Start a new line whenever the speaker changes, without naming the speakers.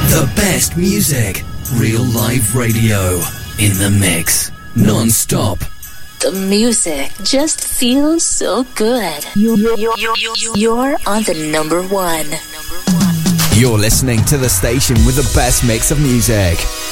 The best music, real live radio, in the mix, non-stop.
The music just feels so good. You're on the number one.
You're listening to the station with the best mix of music.